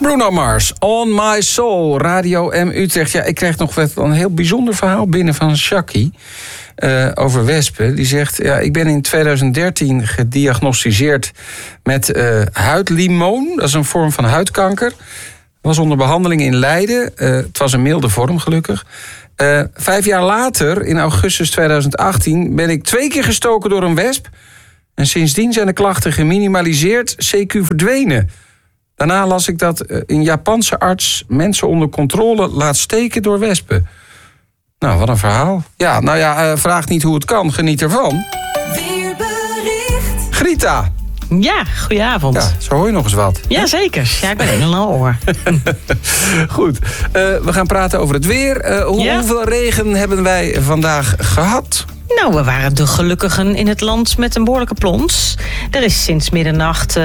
Bruno Mars, On My Soul, Radio M Utrecht. Ja, ik krijg nog een heel bijzonder verhaal binnen van Shaki over wespen. Die zegt, ja, ik ben in 2013 gediagnosticeerd met huidlimoon. Dat is een vorm van huidkanker. Was onder behandeling in Leiden. Het was een milde vorm, gelukkig. 5 jaar later, in augustus 2018, ben ik 2 keer gestoken door een wesp. En sindsdien zijn de klachten geminimaliseerd, CQ verdwenen. Daarna las ik dat een Japanse arts mensen onder controle laat steken door wespen. Nou, wat een verhaal. Ja, nou ja, vraag niet hoe het kan, geniet ervan. Weerbericht. Grieta. Ja, goedenavond. Ja, zo hoor je nog eens wat. Ja, zeker. Ja, ik ben helemaal oor. Goed, we gaan praten over het weer. Hoeveel regen hebben wij vandaag gehad? Nou, we waren de gelukkigen in het land met een behoorlijke plons. Er is sinds middernacht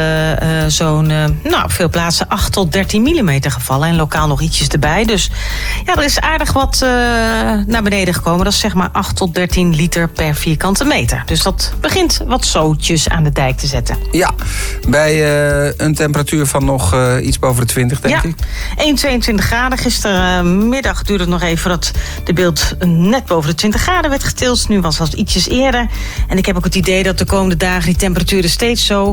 op veel plaatsen 8 tot 13 millimeter gevallen. En lokaal nog ietsjes erbij. Dus ja, er is aardig wat naar beneden gekomen. Dat is zeg maar 8 tot 13 liter per vierkante meter. Dus dat begint wat zootjes aan de dijk te zetten. Ja, bij een temperatuur van nog iets boven de 20, denk ik. 1,22 graden. Gistermiddag duurde het nog even voordat de beeld net boven de 20 graden werd getild. Nu was het ietsjes eerder. En ik heb ook het idee dat de komende dagen die temperaturen steeds zo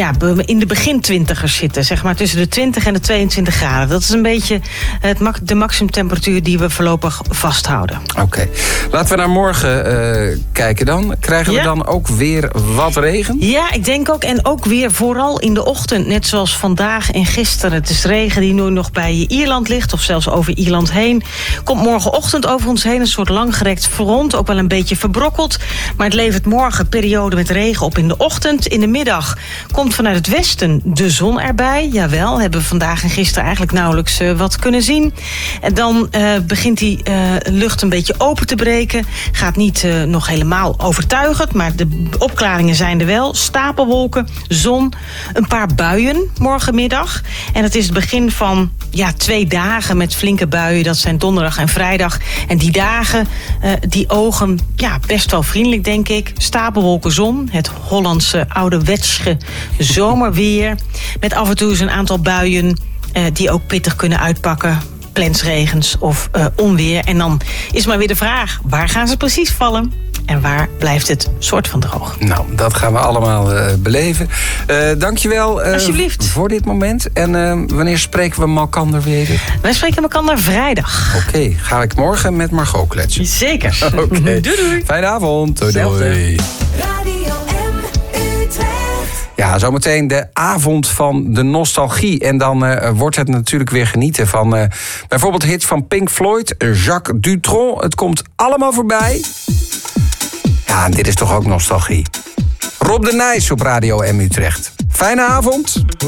in de begin 20ers zitten. Zeg maar tussen de 20 en de 22 graden. Dat is een beetje de maximumtemperatuur die we voorlopig vasthouden. Oké. Laten we naar morgen kijken dan. Krijgen we dan ook weer wat regen? Ja, ik denk ook. En ook weer vooral in de ochtend. Net zoals vandaag en gisteren. Het is regen die nu nog bij Ierland ligt. Of zelfs over Ierland heen. Komt morgenochtend over ons heen. Een soort langgerekt front. Ook wel een beetje verbrokkeld. Maar het levert morgen periode met regen op in de ochtend. In de middag komt vanuit het westen de zon erbij. Jawel, hebben we vandaag en gisteren eigenlijk nauwelijks wat kunnen zien. En dan begint die lucht een beetje open te breken. Gaat niet nog helemaal overtuigend, maar de opklaringen zijn er wel. Stapelwolken, zon, een paar buien morgenmiddag. En het is het begin van 2 dagen met flinke buien. Dat zijn donderdag en vrijdag. En die dagen, die ogen, best wel vriendelijk, denk ik. Stapelwolken, zon. Het Hollandse ouderwetse zomerweer. Met af en toe eens een aantal buien die ook pittig kunnen uitpakken. Plensregens of onweer. En dan is maar weer de vraag, waar gaan ze precies vallen? En waar blijft het soort van droog? Nou, dat gaan we allemaal beleven. Dankjewel alsjeblieft voor dit moment. En wanneer spreken we malkander weer? Wij spreken malkander vrijdag. Oké, ga ik morgen met Margot kletsen. Zeker. Okay. Doei doei. Fijne avond. Doei doei. Radio M Utrecht. Ja, zometeen de avond van de nostalgie. En dan wordt het natuurlijk weer genieten van bijvoorbeeld hits van Pink Floyd, Jacques Dutronc. Het komt allemaal voorbij. Ja, en dit is toch ook nostalgie. Rob de Nijs op Radio M Utrecht. Fijne avond.